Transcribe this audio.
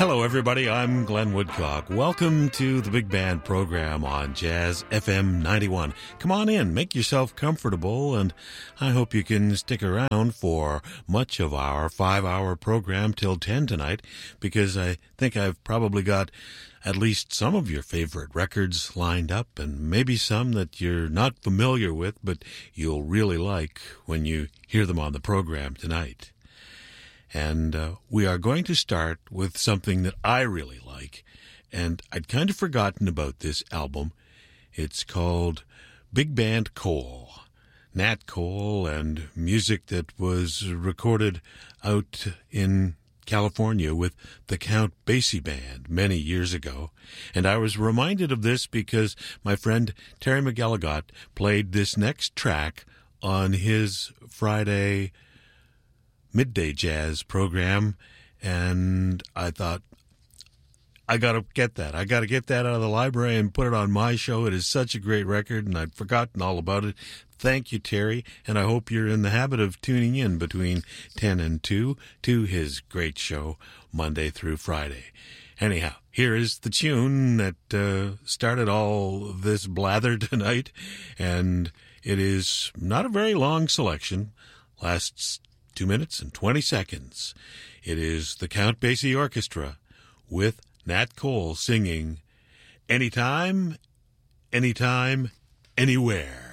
Hello, everybody. I'm Glenn Woodcock. Welcome to the Big Band program on Jazz FM 91. Come on in, make yourself comfortable, and I hope you can stick around for much of our 5-hour program till 10 tonight, because I think I've probably got at least some of your favorite records lined up, and maybe some that you're not familiar with, but you'll really like when you hear them on the program tonight. And we are going to start with something that I really like, and I'd kind of forgotten about this album. It's called Big Band Cole, Nat Cole, and music that was recorded out in California with the Count Basie Band many years ago. And I was reminded of this because my friend Terry McElligott played this next track on his Friday midday jazz program, and I thought, I gotta get that. I gotta get that out of the library and put it on my show. It is such a great record, and I'd forgotten all about it. Thank you, Terry, and I hope you're in the habit of tuning in between 10 and 2 to his great show, Monday through Friday. Anyhow, here is the tune that started all this blather tonight, and it is not a very long selection, lasts 2 minutes and 20 seconds. It is the Count Basie Orchestra with Nat Cole singing Anytime, Anytime, Anywhere.